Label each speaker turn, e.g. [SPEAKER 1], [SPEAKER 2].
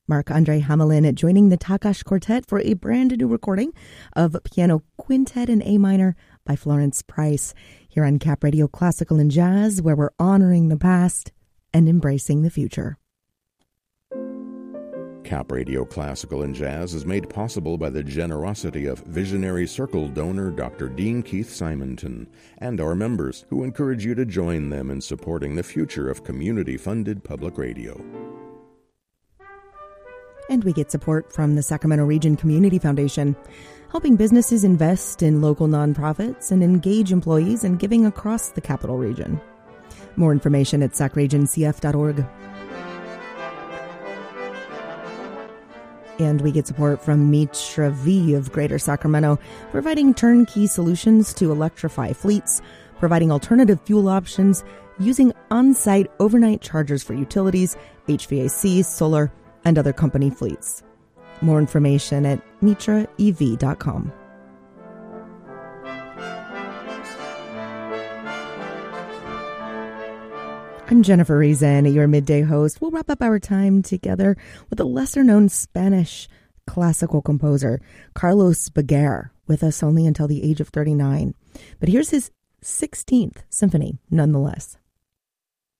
[SPEAKER 1] Marc-Andre Hamelin joining the Takash Quartet for a brand new recording of Piano Quintet in A minor by Florence Price here on Cap Radio Classical and Jazz, where we're honoring the past and embracing the future.
[SPEAKER 2] Cap Radio Classical and Jazz is made possible by the generosity of Visionary Circle donor Dr. Dean Keith Simonton and our members, who encourage you to join them in supporting the future of community-funded public radio.
[SPEAKER 1] And we get support from the Sacramento Region Community Foundation, helping businesses invest in local nonprofits and engage employees in giving across the Capital Region. More information at sacregioncf.org. And we get support from Mitra V of Greater Sacramento, providing turnkey solutions to electrify fleets, providing alternative fuel options, using on-site overnight chargers for utilities, HVAC, solar, and other company fleets. More information at mitraev.com. I'm Jennifer Reason, your midday host. We'll wrap up our time together with a lesser-known Spanish classical composer, Carlos Baguer, with us only until the age of 39. But here's his 16th symphony, nonetheless.